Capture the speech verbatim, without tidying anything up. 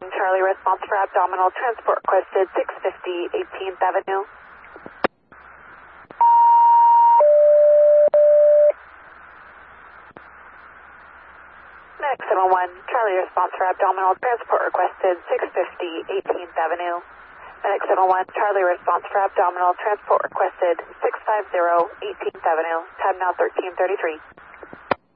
Charlie, response for abdominal transport requested six fifty eighteenth Avenue. Medic seven one, Charlie, response for abdominal transport requested six fifty eighteenth Avenue. Medic seven one, Charlie, response for abdominal transport requested six fifty eighteenth Avenue. Time now thirteen thirty-three.